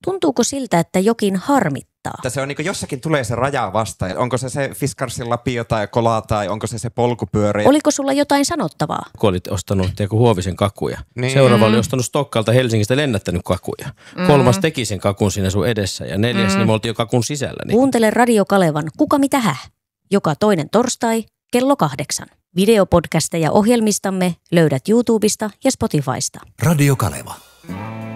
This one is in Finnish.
Tuntuuko siltä, että jokin harmittaa? Että se on niin kuin jossakin tulee se raja vastaan. Onko se Fiskarsin lapio tai kola tai onko se polkupyörä? Oliko sulla jotain sanottavaa? Kun olit ostanut Huovisen kakuja. Niin. Seuraava oli ostanut Stokkalta Helsingistä lennättänyt kakuja. 3. teki sen kakun siinä sun edessä ja 4. niin me oltiin jo kakun sisällä. Niin. Kuuntele Radio Kalevan Kuka mitä häh? Joka toinen torstai kello 8. Videopodcasteja ohjelmistamme löydät YouTubesta ja Spotifysta. Radio Kaleva.